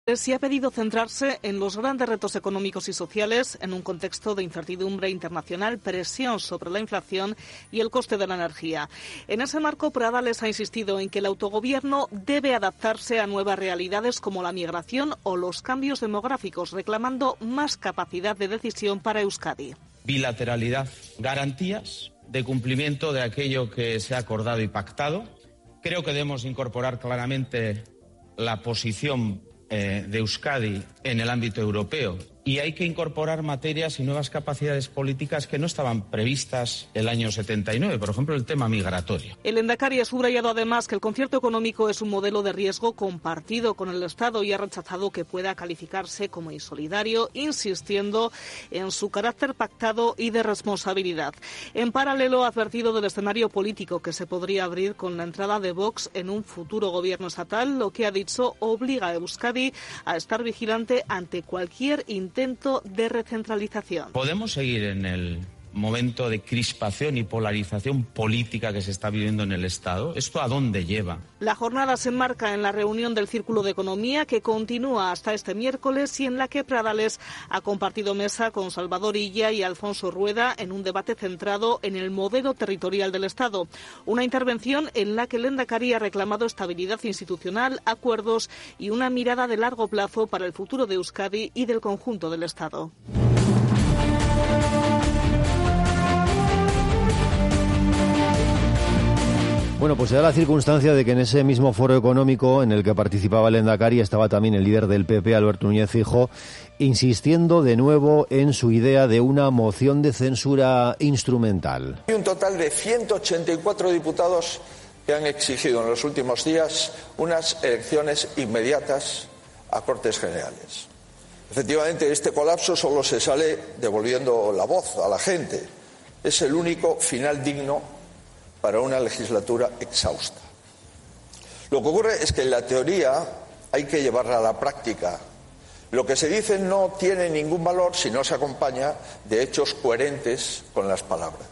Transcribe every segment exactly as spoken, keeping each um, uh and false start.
Sí ha pedido centrarse en los grandes retos económicos y sociales en un contexto de incertidumbre internacional, presión sobre la inflación y el coste de la energía. En ese marco, Pradales ha insistido en que el autogobierno debe adaptarse a nuevas realidades como la migración o los cambios demográficos, reclamando más capacidad de decisión para Euskadi. Bilateralidad, garantías de cumplimiento de aquello que se ha acordado y pactado. Creo que debemos incorporar claramente la posición de Euskadi en el ámbito europeo y hay que incorporar materias y nuevas capacidades políticas que no estaban previstas el año setenta y nueve, por ejemplo el tema migratorio. El Lehendakari ha subrayado además que el concierto económico es un modelo de riesgo compartido con el Estado y ha rechazado que pueda calificarse como insolidario, insistiendo en su carácter pactado y de responsabilidad. En paralelo ha advertido del escenario político que se podría abrir con la entrada de Vox en un futuro gobierno estatal, lo que ha dicho obliga a Euskadi a estar vigilante ante cualquier intento intento de recentralización. Podemos seguir en el momento de crispación y polarización política que se está viviendo en el Estado. ¿Esto a dónde lleva? La jornada se enmarca en la reunión del Círculo de Economía que continúa hasta este miércoles y en la que Pradales ha compartido mesa con Salvador Illa y Alfonso Rueda en un debate centrado en el modelo territorial del Estado. Una intervención en la que el Lehendakari ha reclamado estabilidad institucional, acuerdos y una mirada de largo plazo para el futuro de Euskadi y del conjunto del Estado. Bueno, pues se da la circunstancia de que en ese mismo foro económico en el que participaba el Lehendakari estaba también el líder del P P, Alberto Núñez Feijóo, insistiendo de nuevo en su idea de una moción de censura instrumental. Hay un total de ciento ochenta y cuatro diputados que han exigido en los últimos días unas elecciones inmediatas a Cortes Generales. Efectivamente, de este colapso solo se sale devolviendo la voz a la gente. Es el único final digno para una legislatura exhausta. Lo que ocurre es que en la teoría hay que llevarla a la práctica. Lo que se dice no tiene ningún valor si no se acompaña de hechos coherentes con las palabras.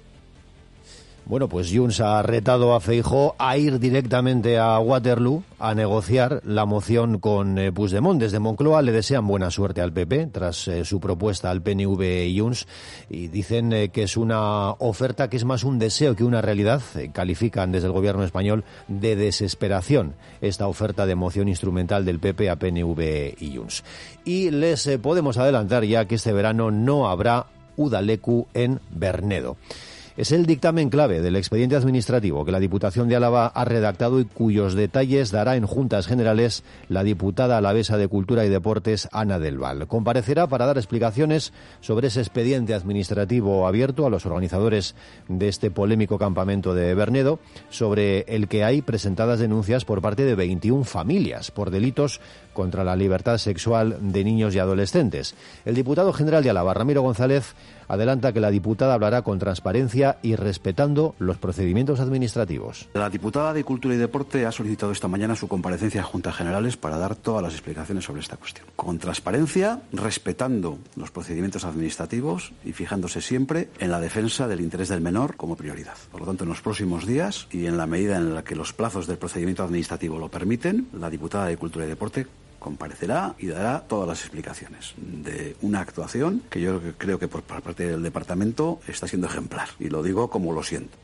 Bueno, pues Junts ha retado a Feijóo a ir directamente a Waterloo a negociar la moción con eh, Puigdemont. Desde Moncloa le desean buena suerte al P P tras eh, su propuesta al P N V y Junts y dicen eh, que es una oferta que es más un deseo que una realidad. Eh, califican desde el gobierno español de desesperación esta oferta de moción instrumental del P P a P N V y Junts. Y les eh, podemos adelantar ya que este verano no habrá Udaleku en Bernedo. Es el dictamen clave del expediente administrativo que la Diputación de Álava ha redactado y cuyos detalles dará en Juntas Generales la diputada alavesa de Cultura y Deportes, Ana del Val. Comparecerá para dar explicaciones sobre ese expediente administrativo abierto a los organizadores de este polémico campamento de Bernedo, sobre el que hay presentadas denuncias por parte de veintiuna familias por delitos contra la libertad sexual de niños y adolescentes. El diputado general de Álava, Ramiro González, adelanta que la diputada hablará con transparencia y respetando los procedimientos administrativos. La diputada de Cultura y Deporte ha solicitado esta mañana su comparecencia a Juntas Generales para dar todas las explicaciones sobre esta cuestión. Con transparencia, respetando los procedimientos administrativos y fijándose siempre en la defensa del interés del menor como prioridad. Por lo tanto, en los próximos días y en la medida en la que los plazos del procedimiento administrativo lo permiten, la diputada de Cultura y Deporte comparecerá y dará todas las explicaciones de una actuación que yo creo que por parte del departamento está siendo ejemplar. Y lo digo como lo siento.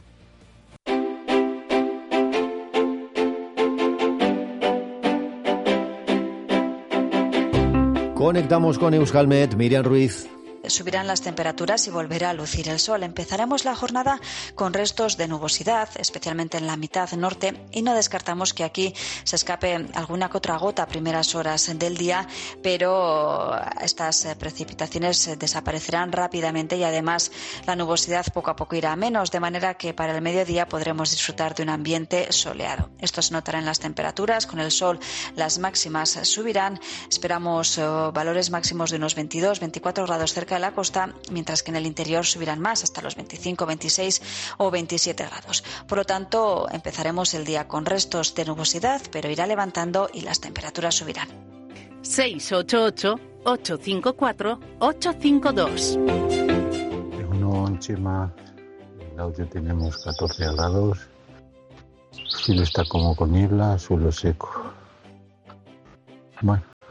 Conectamos con Euskalmet, Miriam Ruiz. Subirán las temperaturas y volverá a lucir el sol. Empezaremos la jornada con restos de nubosidad, especialmente en la mitad norte, y no descartamos que aquí se escape alguna que otra gota a primeras horas del día, pero estas precipitaciones desaparecerán rápidamente y además la nubosidad poco a poco irá a menos, de manera que para el mediodía podremos disfrutar de un ambiente soleado. Esto se notará en las temperaturas, con el sol las máximas subirán, esperamos uh, valores máximos de unos veintidós, veinticuatro grados cerca de la costa, mientras que en el interior subirán más, hasta los veinticinco, veintiséis o veintisiete grados. Por lo tanto, empezaremos el día con restos de nubosidad, pero irá levantando y las temperaturas subirán. seis ocho ocho, ocho cinco cuatro, ocho cinco dos. Uno en Chima, en Laudio tenemos catorce grados, cielo está como con niebla, suelo seco. Bueno,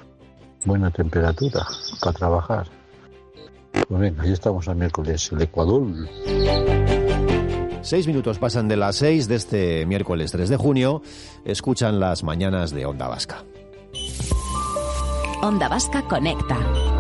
buena temperatura para trabajar. Pues venga, ya estamos a miércoles, el Ecuador. Seis minutos pasan de las seis de este miércoles tres de junio. Escuchan las mañanas de Onda Vasca. Onda Vasca conecta.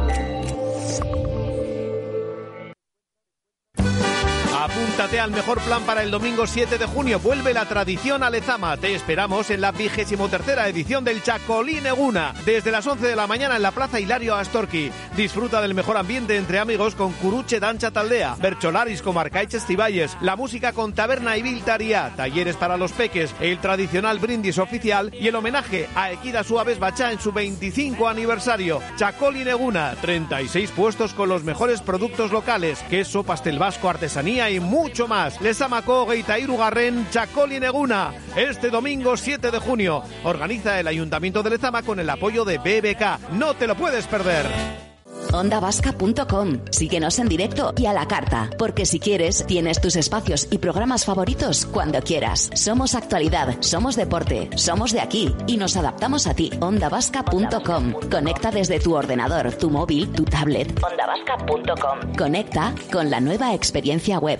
Apúntate al mejor plan para el domingo siete de junio. Vuelve la tradición a Lezama. Te esperamos en la vigésimo tercera edición del Chacolín Eguna. Desde las once de la mañana en la Plaza Hilario Astorqui. Disfruta del mejor ambiente entre amigos con Curuche Dancha Taldea, Bercholaris con Marcaiches Ciballes, la música con Taberna y Viltaría, talleres para los peques, el tradicional brindis oficial y el homenaje a Equida Suaves Bachá en su veinticinco aniversario. Chacolín Eguna, treinta y seis puestos con los mejores productos locales, queso, pastel vasco, artesanía y mucho más. Lezamako Geitairu Garren, Chacolín Eguna. Este domingo siete de junio. Organiza el Ayuntamiento de Lezama con el apoyo de B B K. No te lo puedes perder. onda vasca punto com. Síguenos en directo y a la carta, porque si quieres, tienes tus espacios y programas favoritos cuando quieras. Somos actualidad, somos deporte, somos de aquí y nos adaptamos a ti. onda vasca punto com. Conecta desde tu ordenador, tu móvil, tu tablet. onda vasca punto com. Conecta con la nueva experiencia web.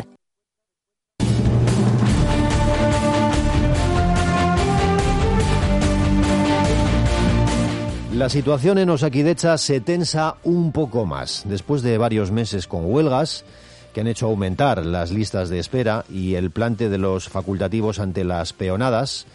La situación en Osakidecha se tensa un poco más. Después de varios meses con huelgas que han hecho aumentar las listas de espera y el plante de los facultativos ante las peonadas,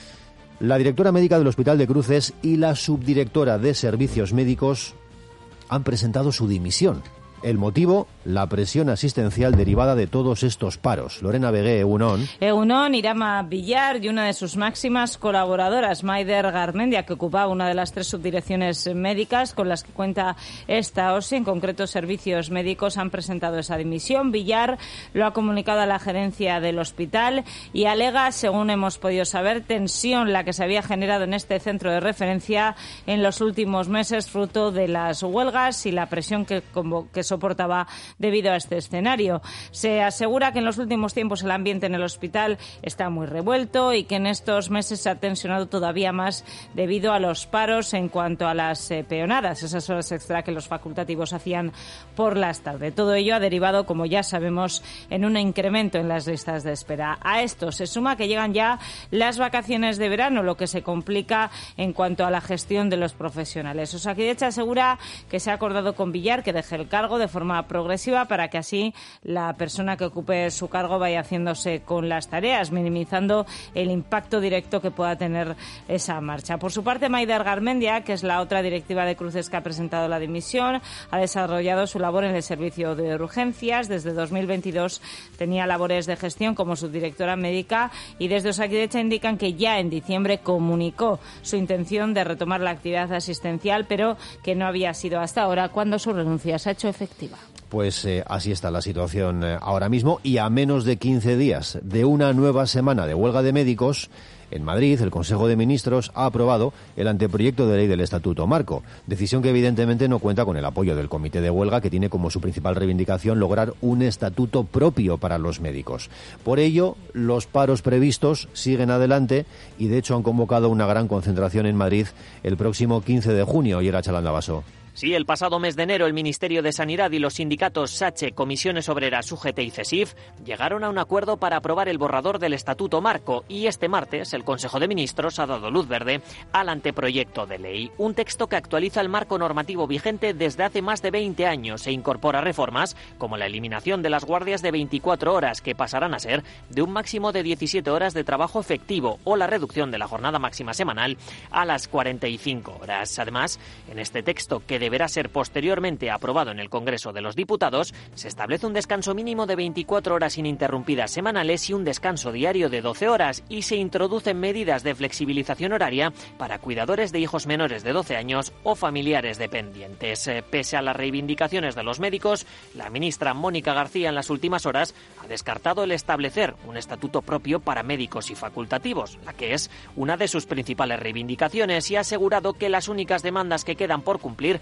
la directora médica del Hospital de Cruces y la subdirectora de Servicios Médicos han presentado su dimisión. El motivo, la presión asistencial derivada de todos estos paros. Lorena Begué, Egunon. Egunon, Irama Villar y una de sus máximas colaboradoras, Maider Garmendia, que ocupaba una de las tres subdirecciones médicas con las que cuenta esta O S I, en concreto Servicios Médicos, han presentado esa dimisión. Villar lo ha comunicado a la gerencia del hospital y alega, según hemos podido saber, tensión la que se había generado en este centro de referencia en los últimos meses, fruto de las huelgas y la presión que, que soportaba debido a este escenario. Se asegura que en los últimos tiempos el ambiente en el hospital está muy revuelto y que en estos meses se ha tensionado todavía más debido a los paros en cuanto a las eh, peonadas, esas horas extra que los facultativos hacían por las tardes. Todo ello ha derivado, como ya sabemos, en un incremento en las listas de espera. A esto se suma que llegan ya las vacaciones de verano, lo que se complica en cuanto a la gestión de los profesionales. Osakidecha asegura que se ha acordado con Villar que deje el cargo de forma progresiva para que así la persona que ocupe su cargo vaya haciéndose con las tareas, minimizando el impacto directo que pueda tener esa marcha. Por su parte, Maider Garmendia, que es la otra directiva de Cruces que ha presentado la dimisión, ha desarrollado su labor en el servicio de urgencias. Desde dos mil veintidós tenía labores de gestión como subdirectora médica y desde Osakidecha indican que ya en diciembre comunicó su intención de retomar la actividad asistencial, pero que no había sido hasta ahora cuando su renuncia se ha hecho efectiva. Pues eh, así está la situación eh, ahora mismo y a menos de quince días de una nueva semana de huelga de médicos, en Madrid el Consejo de Ministros ha aprobado el anteproyecto de ley del Estatuto Marco, decisión que evidentemente no cuenta con el apoyo del Comité de Huelga, que tiene como su principal reivindicación lograr un estatuto propio para los médicos. Por ello, los paros previstos siguen adelante y de hecho han convocado una gran concentración en Madrid el próximo quince de junio. Y era Chalanda Baso. Sí, el pasado mes de enero el Ministerio de Sanidad y los sindicatos SACHE, Comisiones Obreras, U G T y CESIF llegaron a un acuerdo para aprobar el borrador del Estatuto Marco y este martes el Consejo de Ministros ha dado luz verde al anteproyecto de ley. Un texto que actualiza el marco normativo vigente desde hace más de veinte años e incorpora reformas como la eliminación de las guardias de veinticuatro horas que pasarán a ser de un máximo de diecisiete horas de trabajo efectivo o la reducción de la jornada máxima semanal a las cuarenta y cinco horas. Además, en este texto que deberá ser posteriormente aprobado en el Congreso de los Diputados, se establece un descanso mínimo de veinticuatro horas ininterrumpidas semanales y un descanso diario de doce horas y se introducen medidas de flexibilización horaria para cuidadores de hijos menores de doce años o familiares dependientes. Eh, pese a las reivindicaciones de los médicos, la ministra Mónica García en las últimas horas ha descartado el establecer un estatuto propio para médicos y facultativos, la que es una de sus principales reivindicaciones, y ha asegurado que las únicas demandas que quedan por cumplir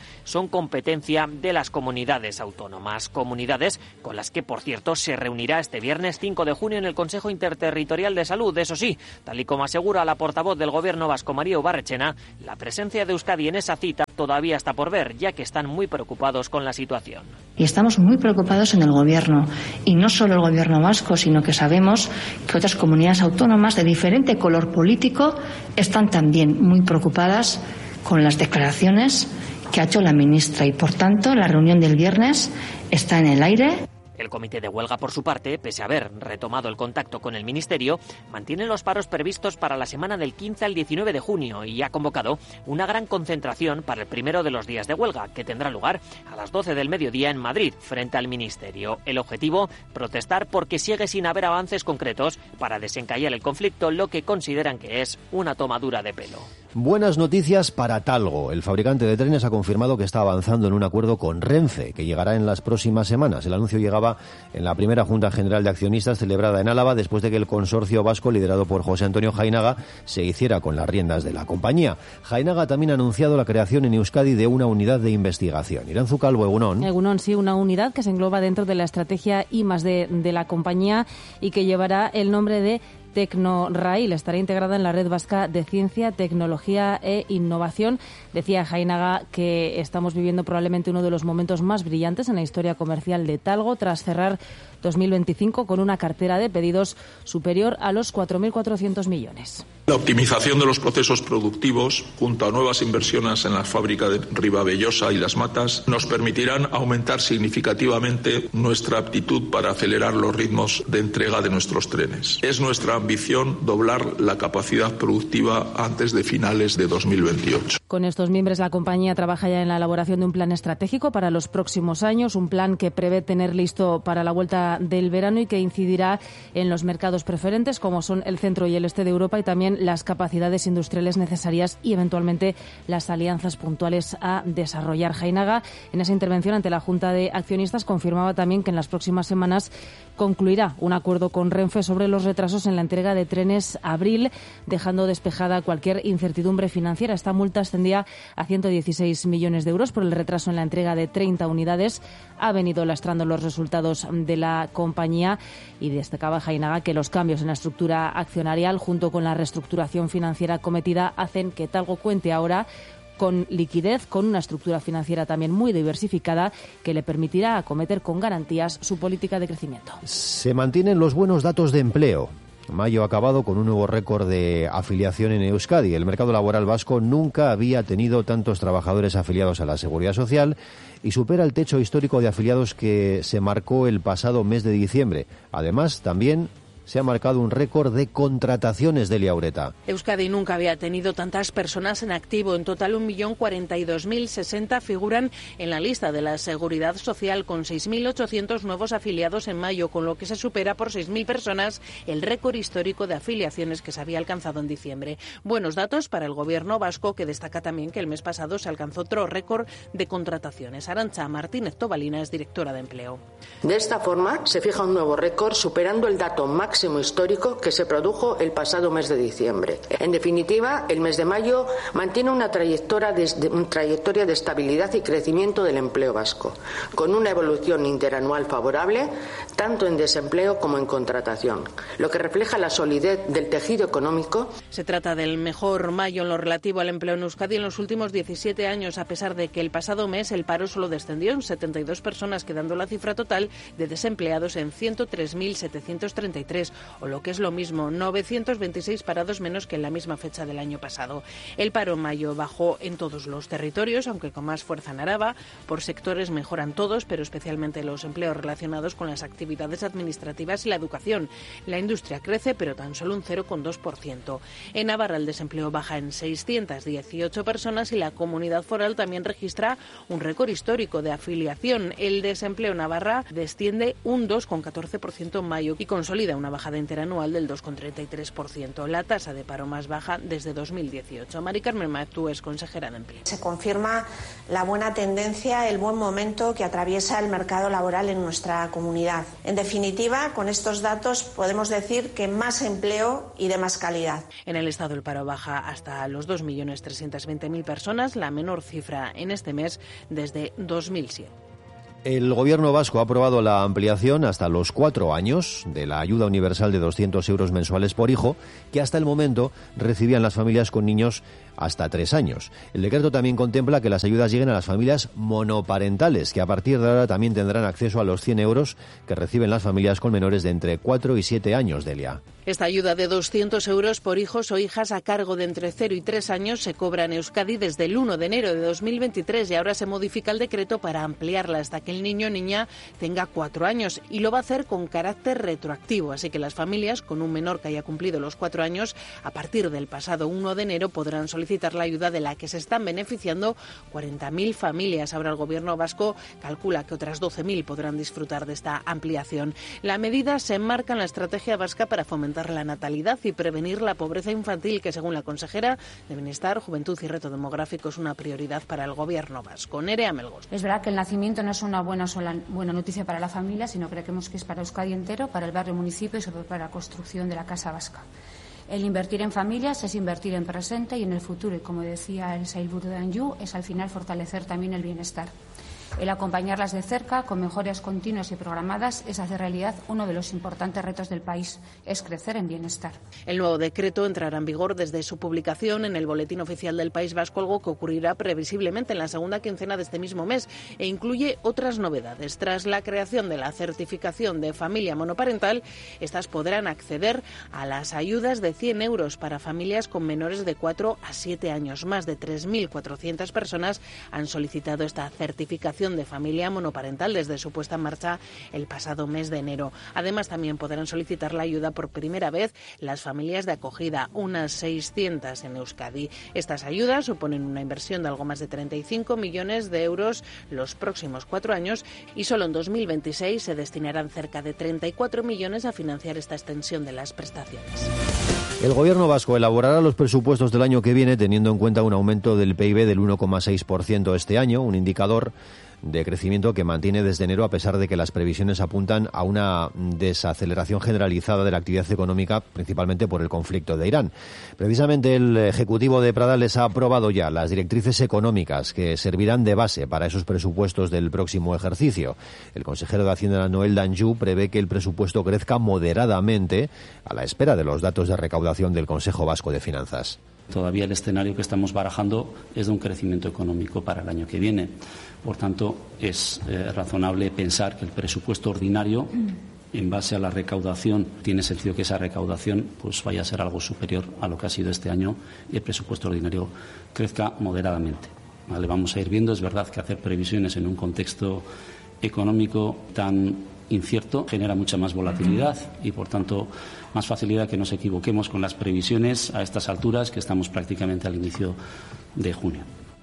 son competencia de las comunidades autónomas. Comunidades con las que, por cierto, se reunirá este viernes cinco de junio en el Consejo Interterritorial de Salud. Eso sí, tal y como asegura la portavoz del Gobierno vasco, María Ubarretxena, la presencia de Euskadi en esa cita todavía está por ver, ya que están muy preocupados con la situación. Y estamos muy preocupados en el Gobierno, y no solo el Gobierno vasco, sino que sabemos que otras comunidades autónomas de diferente color político están también muy preocupadas con las declaraciones que ha hecho la ministra, y por tanto la reunión del viernes está en el aire. El comité de huelga, por su parte, pese a haber retomado el contacto con el Ministerio, mantiene los paros previstos para la semana del quince al diecinueve de junio y ha convocado una gran concentración para el primero de los días de huelga, que tendrá lugar a las doce del mediodía en Madrid, frente al Ministerio. El objetivo, protestar porque sigue sin haber avances concretos para desencallar el conflicto, lo que consideran que es una tomadura de pelo. Buenas noticias para Talgo. El fabricante de trenes ha confirmado que está avanzando en un acuerdo con Renfe, que llegará en las próximas semanas. El anuncio llegaba en la primera Junta General de Accionistas celebrada en Álava, después de que el consorcio vasco, liderado por José Antonio Jainaga, se hiciera con las riendas de la compañía. Jainaga también ha anunciado la creación en Euskadi de una unidad de investigación. Iranzu Calvo, Egunon. Egunon, sí, una unidad que se engloba dentro de la estrategia I más D de la compañía y que llevará el nombre de Tecnorail. Estará integrada en la Red Vasca de Ciencia, Tecnología e Innovación. Decía Jainaga que estamos viviendo probablemente uno de los momentos más brillantes en la historia comercial de Talgo, tras cerrar dos mil veinticinco con una cartera de pedidos superior a los cuatro mil cuatrocientos millones. La optimización de los procesos productivos, junto a nuevas inversiones en la fábrica de Ribabellosa y Las Matas, nos permitirán aumentar significativamente nuestra aptitud para acelerar los ritmos de entrega de nuestros trenes. Es nuestra ambición doblar la capacidad productiva antes de finales de dos mil veintiocho. Con estos miembros, la compañía trabaja ya en la elaboración de un plan estratégico para los próximos años, un plan que prevé tener listo para la vuelta del verano y que incidirá en los mercados preferentes, como son el centro y el este de Europa, y también las capacidades industriales necesarias y eventualmente las alianzas puntuales a desarrollar. Jainaga, en esa intervención ante la Junta de Accionistas, confirmaba también que en las próximas semanas concluirá un acuerdo con Renfe sobre los retrasos en la entrega de trenes Abril, dejando despejada cualquier incertidumbre financiera. Esta multa ascendía a ciento dieciséis millones de euros por el retraso en la entrega de treinta unidades. Ha venido lastrando los resultados de la compañía y destacaba Jainaga que los cambios en la estructura accionarial, junto con la reestructuración financiera cometida, hacen que Talgo cuente ahora con liquidez, con una estructura financiera también muy diversificada que le permitirá acometer con garantías su política de crecimiento. Se mantienen los buenos datos de empleo. Mayo ha acabado con un nuevo récord de afiliación en Euskadi. El mercado laboral vasco nunca había tenido tantos trabajadores afiliados a la Seguridad Social y supera el techo histórico de afiliados que se marcó el pasado mes de diciembre. Además, también se ha marcado un récord de contrataciones de Liaureta. Euskadi nunca había tenido tantas personas en activo. En total, un millón cuarenta y dos mil sesenta figuran en la lista de la Seguridad Social, con seis mil ochocientos nuevos afiliados en mayo, con lo que se supera por seis mil personas el récord histórico de afiliaciones que se había alcanzado en diciembre. Buenos datos para el Gobierno vasco, que destaca también que el mes pasado se alcanzó otro récord de contrataciones. Arantxa Martínez Tobalina es directora de Empleo. De esta forma, se fija un nuevo récord, superando el dato máximo máximo histórico que se produjo el pasado mes de diciembre. En definitiva, el mes de mayo mantiene una trayectoria de, una trayectoria de estabilidad y crecimiento del empleo vasco, con una evolución interanual favorable tanto en desempleo como en contratación, lo que refleja la solidez del tejido económico. Se trata del mejor mayo en lo relativo al empleo en Euskadi en los últimos diecisiete años, a pesar de que el pasado mes el paro solo descendió en setenta y dos personas, quedando la cifra total de desempleados en ciento tres mil setecientos treinta y tres, o lo que es lo mismo, novecientos veintiséis parados menos que en la misma fecha del año pasado. El paro en mayo bajó en todos los territorios, aunque con más fuerza en Araba. Por sectores mejoran todos, pero especialmente los empleos relacionados con las actividades administrativas y la educación. La industria crece, pero tan solo un cero coma dos por ciento. En Navarra el desempleo baja en seiscientas dieciocho personas y la comunidad foral también registra un récord histórico de afiliación. El desempleo en Navarra desciende un dos coma catorce por ciento en mayo y consolida una baja bajada interanual del dos coma treinta y tres por ciento, la tasa de paro más baja desde dos mil dieciocho. Mari Carmen Matú es consejera de Empleo. Se confirma la buena tendencia, el buen momento que atraviesa el mercado laboral en nuestra comunidad. En definitiva, con estos datos podemos decir que más empleo y de más calidad. En el Estado el paro baja hasta los dos millones trescientos veinte mil personas, la menor cifra en este mes desde dos mil siete. El Gobierno vasco ha aprobado la ampliación hasta los cuatro años de la ayuda universal de doscientos euros mensuales por hijo, que hasta el momento recibían las familias con niños hasta tres años. El decreto también contempla que las ayudas lleguen a las familias monoparentales, que a partir de ahora también tendrán acceso a los cien euros que reciben las familias con menores de entre cuatro y siete años, Delia. Esta ayuda de doscientos euros por hijos o hijas a cargo de entre cero y tres años se cobra en Euskadi desde el uno de enero de dos mil veintitrés y ahora se modifica el decreto para ampliarla hasta que el niño o niña tenga cuatro años y lo va a hacer con carácter retroactivo. Así que las familias con un menor que haya cumplido los cuatro años a partir del pasado uno de enero podrán solicitar la ayuda de la que se están beneficiando cuarenta mil familias. Ahora el Gobierno vasco calcula que otras doce mil podrán disfrutar de esta ampliación. La medida se enmarca en la estrategia vasca para fomentar la natalidad y prevenir la pobreza infantil, que según la consejera de Bienestar, Juventud y Reto Demográfico es una prioridad para el Gobierno vasco. Nerea Melgos. Es verdad que el nacimiento no es una buena, sola, buena noticia para la familia, sino que creemos que es para Euskadi entero, para el barrio municipio y sobre todo para la construcción de la Casa Vasca. El invertir en familias es invertir en presente y en el futuro, y como decía el Sailburu de Anjou, es al final fortalecer también el bienestar. El acompañarlas de cerca, con mejoras continuas y programadas, es hacer realidad uno de los importantes retos del país, es crecer en bienestar. El nuevo decreto entrará en vigor desde su publicación en el Boletín Oficial del País Vasco, algo que ocurrirá previsiblemente en la segunda quincena de este mismo mes, e incluye otras novedades. Tras la creación de la certificación de familia monoparental, estas podrán acceder a las ayudas de cien euros para familias con menores de cuatro a siete años. Más de tres mil cuatrocientas personas han solicitado esta certificación de familia monoparental desde su puesta en marcha el pasado mes de enero. Además, también podrán solicitar la ayuda por primera vez las familias de acogida, unas seiscientas en Euskadi. Estas ayudas suponen una inversión de algo más de treinta y cinco millones de euros los próximos cuatro años y solo en dos mil veintiséis se destinarán cerca de treinta y cuatro millones a financiar esta extensión de las prestaciones. El Gobierno vasco elaborará los presupuestos del año que viene teniendo en cuenta un aumento del P I B del uno coma seis por ciento este año, un indicador de crecimiento que mantiene desde enero a pesar de que las previsiones apuntan a una desaceleración generalizada de la actividad económica, principalmente por el conflicto de Irán. Precisamente el Ejecutivo de Pradales ha aprobado ya las directrices económicas que servirán de base para esos presupuestos del próximo ejercicio. El consejero de Hacienda, Noel Danjou, prevé que el presupuesto crezca moderadamente a la espera de los datos de recaudación del Consejo Vasco de Finanzas. Todavía el escenario que estamos barajando es de un crecimiento económico para el año que viene. Por tanto, es eh, razonable pensar que el presupuesto ordinario, en base a la recaudación, tiene sentido que esa recaudación pues vaya a ser algo superior a lo que ha sido este año y el presupuesto ordinario crezca moderadamente. ¿Vale? Vamos a ir viendo. Es verdad que hacer previsiones en un contexto económico tan incierto genera mucha más volatilidad y, por tanto, más facilidad que nos equivoquemos con las previsiones a estas alturas, que estamos prácticamente al inicio de junio.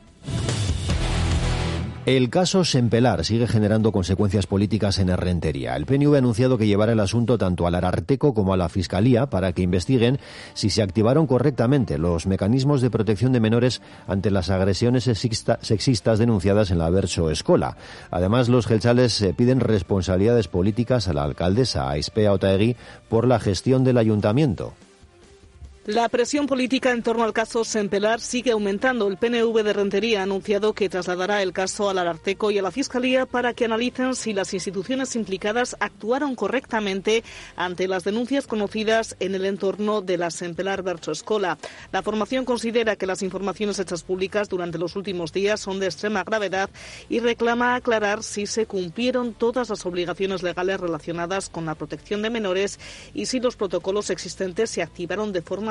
El caso Sempelar sigue generando consecuencias políticas en Errenteria. El P N V ha anunciado que llevará el asunto tanto al Ararteko como a la Fiscalía para que investiguen si se activaron correctamente los mecanismos de protección de menores ante las agresiones sexista, sexistas denunciadas en la Bertso Escola. Además, los jeltzales piden responsabilidades políticas a la alcaldesa Aizpea Otaegui por la gestión del ayuntamiento. La presión política en torno al caso Sempelar sigue aumentando. El P N V de Rentería ha anunciado que trasladará el caso al Ararteko y a la Fiscalía para que analicen si las instituciones implicadas actuaron correctamente ante las denuncias conocidas en el entorno de la Sempelar Bertso Escola. La formación considera que las informaciones hechas públicas durante los últimos días son de extrema gravedad y reclama aclarar si se cumplieron todas las obligaciones legales relacionadas con la protección de menores y si los protocolos existentes se activaron de forma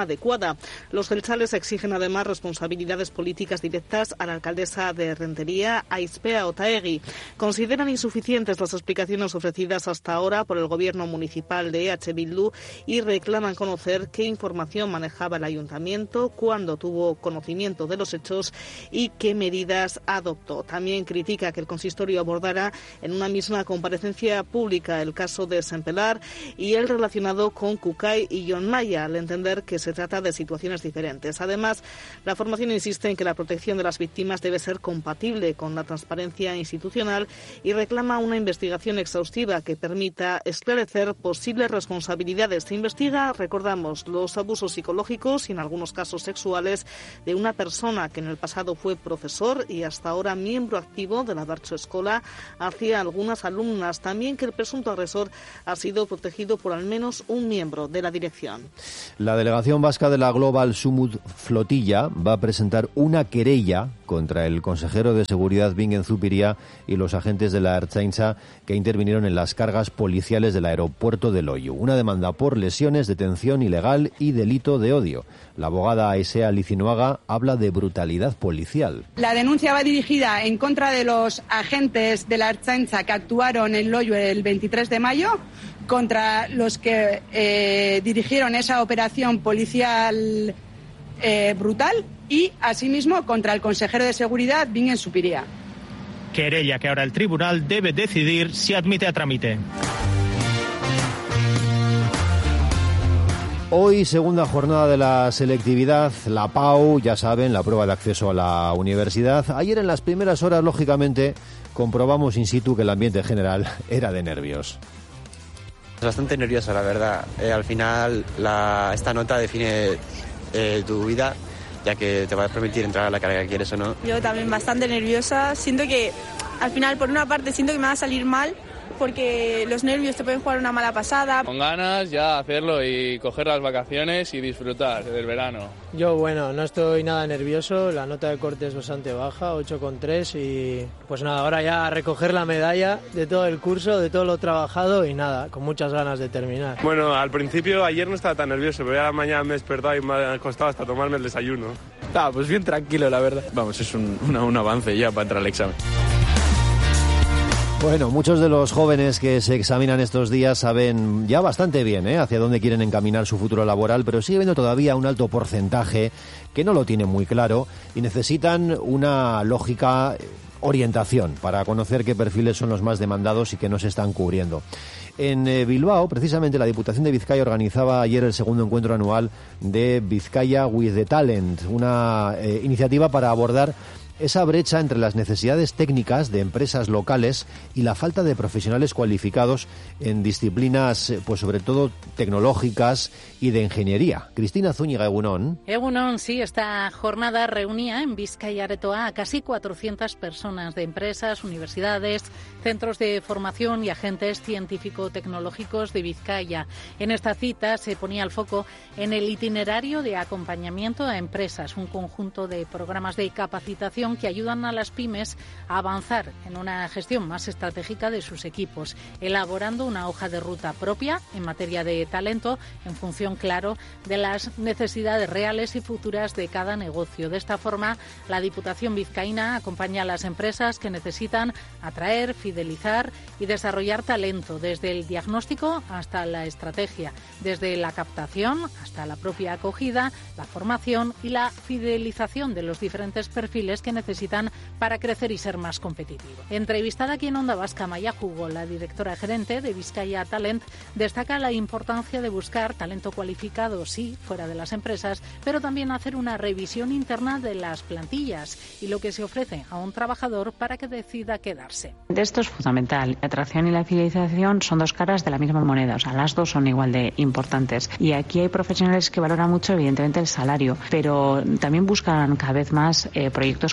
adecuada. Los jeltzales exigen además responsabilidades políticas directas a la alcaldesa de Rentería, Aizpea Otaegi. Consideran insuficientes las explicaciones ofrecidas hasta ahora por el gobierno municipal de E H Bildu y reclaman conocer qué información manejaba el ayuntamiento, cuándo tuvo conocimiento de los hechos y qué medidas adoptó. También critica que el consistorio abordara en una misma comparecencia pública el caso de Sempelar y el relacionado con Kukai y Jon Maya, al entender que se trata de situaciones diferentes. Además, la formación insiste en que la protección de las víctimas debe ser compatible con la transparencia institucional y reclama una investigación exhaustiva que permita esclarecer posibles responsabilidades. Se investiga, recordamos, los abusos psicológicos y en algunos casos sexuales de una persona que en el pasado fue profesor y hasta ahora miembro activo de la Barcho Escola hacia algunas alumnas. También que el presunto agresor ha sido protegido por al menos un miembro de la dirección. La delegación vasca de la Global Sumut Flotilla va a presentar una querella contra el consejero de Seguridad Bingen Zupiria y los agentes de la Ertzaintza que intervinieron en las cargas policiales del aeropuerto de Loiu. Una demanda por lesiones, detención ilegal y delito de odio. La abogada Aisea Licinoaga habla de brutalidad policial. La denuncia va dirigida en contra de los agentes de la Ertzaintza que actuaron en Loiu el veintitrés de mayo, contra los que eh, dirigieron esa operación policial eh, brutal y, asimismo, contra el consejero de Seguridad, Bingen Zupiria. Querella que ahora el tribunal debe decidir si admite a trámite. Hoy, segunda jornada de la selectividad, la P A U, ya saben, la prueba de acceso a la universidad. Ayer, en las primeras horas, lógicamente, comprobamos in situ que el ambiente general era de nervios. Bastante nervioso, la verdad. Eh, al final, la, esta nota define eh, tu vida, ya que te va a permitir entrar a la carrera que quieres o no. Yo también bastante nerviosa. Siento que, al final, por una parte, siento que me va a salir mal, porque los nervios te pueden jugar una mala pasada. Con ganas ya hacerlo y coger las vacaciones y disfrutar del verano. Yo, bueno, no estoy nada nervioso, la nota de corte es bastante baja, ocho coma tres, y pues nada, ahora ya a recoger la medalla de todo el curso, de todo lo trabajado y nada, con muchas ganas de terminar. Bueno, al principio ayer no estaba tan nervioso, pero ya a la mañana me he despertado y me ha costado hasta tomarme el desayuno. Ah, pues bien tranquilo, la verdad. Vamos, es un, una, un avance ya para entrar al examen. Bueno, muchos de los jóvenes que se examinan estos días saben ya bastante bien ¿eh? hacia dónde quieren encaminar su futuro laboral, pero sigue habiendo todavía un alto porcentaje que no lo tiene muy claro y necesitan una lógica orientación para conocer qué perfiles son los más demandados y que no se están cubriendo. En eh, Bilbao, precisamente, la Diputación de Vizcaya organizaba ayer el segundo encuentro anual de Vizcaya with the Talent, una eh, iniciativa para abordar esa brecha entre las necesidades técnicas de empresas locales y la falta de profesionales cualificados en disciplinas, pues sobre todo tecnológicas y de ingeniería. Cristina Zúñiga, Egunon. Egunon, sí, esta jornada reunía en Vizcaya Aretoa a casi cuatrocientas personas de empresas, universidades, centros de formación y agentes científico-tecnológicos de Vizcaya. En esta cita se ponía el foco en el itinerario de acompañamiento a empresas, un conjunto de programas de capacitación que ayudan a las pymes a avanzar en una gestión más estratégica de sus equipos, elaborando una hoja de ruta propia en materia de talento en función, claro, de las necesidades reales y futuras de cada negocio. De esta forma, la Diputación vizcaína acompaña a las empresas que necesitan atraer, fidelizar y desarrollar talento, desde el diagnóstico hasta la estrategia, desde la captación hasta la propia acogida, la formación y la fidelización de los diferentes perfiles que necesitan para crecer y ser más competitivos. Entrevistada aquí en Onda Vasca, Maya Hugo, la directora gerente de Vizcaya Talent, destaca la importancia de buscar talento cualificado, sí, fuera de las empresas, pero también hacer una revisión interna de las plantillas y lo que se ofrece a un trabajador para que decida quedarse. Esto es fundamental. La atracción y la fidelización son dos caras de la misma moneda, o sea, las dos son igual de importantes. Y aquí hay profesionales que valoran mucho, evidentemente, el salario, pero también buscan cada vez más eh, proyectos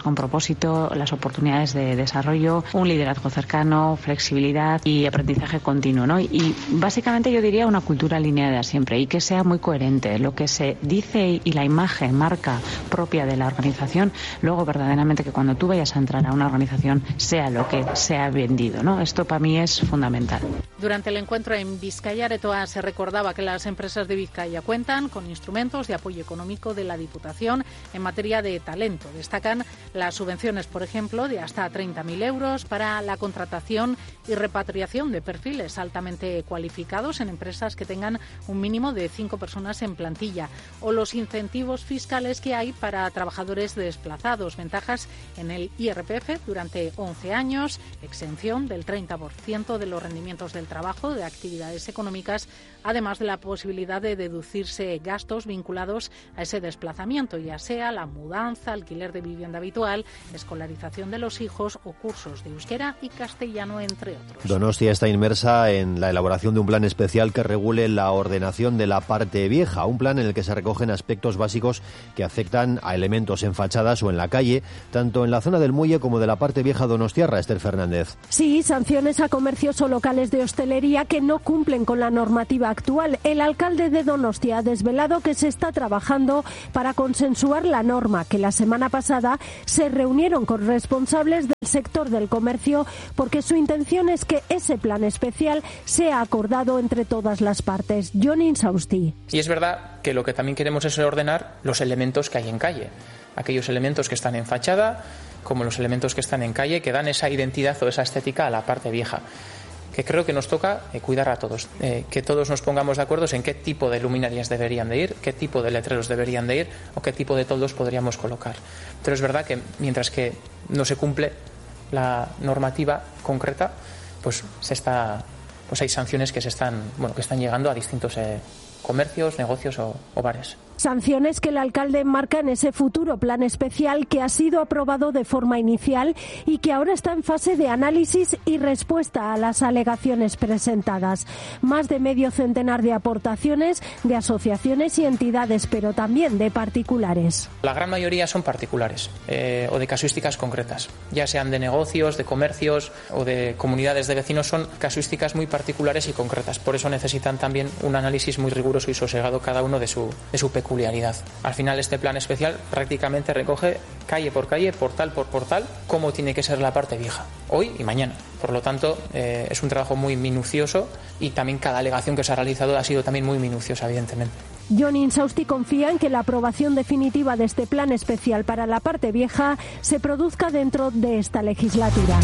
con propósito, las oportunidades de desarrollo, un liderazgo cercano, flexibilidad y aprendizaje continuo, ¿no? Y básicamente yo diría una cultura alineada siempre y que sea muy coherente. Lo que se dice y la imagen, marca propia de la organización, luego verdaderamente que cuando tú vayas a entrar a una organización sea lo que se ha vendido, ¿no? Esto para mí es fundamental. Durante el encuentro en Bizkaia Aretoa se recordaba que las empresas de Vizcaya cuentan con instrumentos de apoyo económico de la Diputación en materia de talento. Destacan las subvenciones, por ejemplo, de hasta treinta mil euros para la contratación y repatriación de perfiles altamente cualificados en empresas que tengan un mínimo de cinco personas en plantilla, o los incentivos fiscales que hay para trabajadores desplazados, ventajas en el I R P F durante once años, exención del treinta por ciento de los rendimientos del trabajo de actividades económicas, además de la posibilidad de deducirse gastos vinculados a ese desplazamiento, ya sea la mudanza, alquiler de vivienda habitual, escolarización de los hijos o cursos de euskera y castellano, entre otros. Donostia está inmersa en la elaboración de un plan especial que regule la ordenación de la parte vieja, un plan en el que se recogen aspectos básicos que afectan a elementos en fachadas o en la calle, tanto en la zona del muelle como de la parte vieja donostiarra. Esther Fernández. Sí, sanciones a comercios o locales de hostelería que no cumplen con la normativa actual. El alcalde de Donostia ha desvelado que se está trabajando para consensuar la norma, que la semana pasada se reunieron con responsables del sector del comercio, porque su intención es que ese plan especial sea acordado entre todas las partes. Jon Insausti. Y es verdad que lo que también queremos es ordenar los elementos que hay en calle, aquellos elementos que están en fachada, como los elementos que están en calle, que dan esa identidad o esa estética a la parte vieja, que creo que nos toca eh, cuidar a todos, eh, que todos nos pongamos de acuerdo en qué tipo de luminarias deberían de ir, qué tipo de letreros deberían de ir o qué tipo de toldos podríamos colocar. Pero es verdad que mientras que no se cumple la normativa concreta, pues se está, pues hay sanciones que se están, bueno, que están llegando a distintos eh, comercios, negocios o, o bares. Sanciones que el alcalde enmarca en ese futuro plan especial que ha sido aprobado de forma inicial y que ahora está en fase de análisis y respuesta a las alegaciones presentadas. Más de medio centenar de aportaciones de asociaciones y entidades, pero también de particulares. La gran mayoría son particulares eh, o de casuísticas concretas, ya sean de negocios, de comercios o de comunidades de vecinos, son casuísticas muy particulares y concretas. Por eso necesitan también un análisis muy riguroso y sosegado cada uno de su, de su peculiaridad. Al final este plan especial prácticamente recoge calle por calle, portal por portal, cómo tiene que ser la parte vieja, hoy y mañana. Por lo tanto, eh, es un trabajo muy minucioso y también cada alegación que se ha realizado ha sido también muy minuciosa, evidentemente. Jon Insausti confía en que la aprobación definitiva de este plan especial para la parte vieja se produzca dentro de esta legislatura.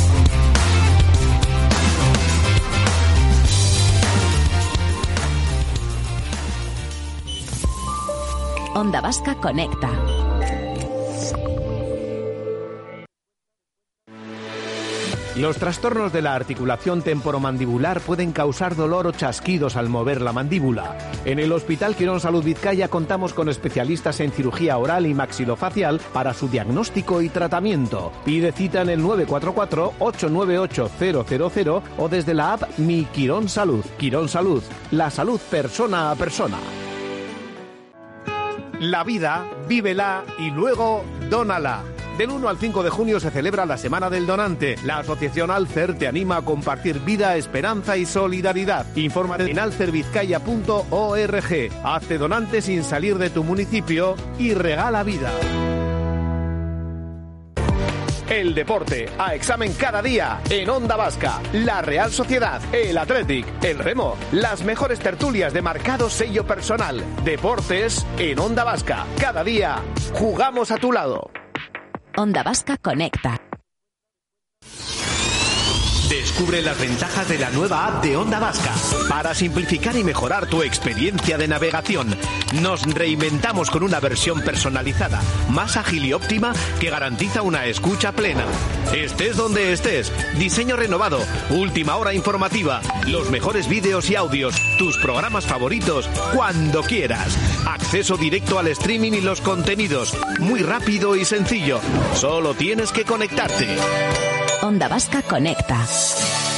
Onda Vasca Conecta. Los trastornos de la articulación temporomandibular pueden causar dolor o chasquidos al mover la mandíbula. En el Hospital Quirón Salud Vizcaya contamos con especialistas en cirugía oral y maxilofacial para su diagnóstico y tratamiento. Pide cita en el nueve cuatro cuatro, ocho nueve ocho, cero cero cero o desde la app Mi Quirón Salud. Quirón Salud, la salud persona a persona. La vida, vívela y luego dónala. Del uno al cinco de junio se celebra la Semana del Donante. La Asociación Alcer te anima a compartir vida, esperanza y solidaridad. Infórmate en alcer vizcaya punto org. Hazte donante sin salir de tu municipio y regala vida. El deporte a examen cada día en Onda Vasca. La Real Sociedad, el Athletic, el Remo, las mejores tertulias de marcado sello personal. Deportes en Onda Vasca. Cada día jugamos a tu lado. Onda Vasca Conecta. Descubre las ventajas de la nueva app de Onda Vasca para simplificar y mejorar tu experiencia de navegación. Nos reinventamos con una versión personalizada, más ágil y óptima que garantiza una escucha plena. Estés donde estés, diseño renovado, última hora informativa, los mejores vídeos y audios, tus programas favoritos, cuando quieras. Acceso directo al streaming y los contenidos, muy rápido y sencillo. Solo tienes que conectarte. Onda Vasca Conecta.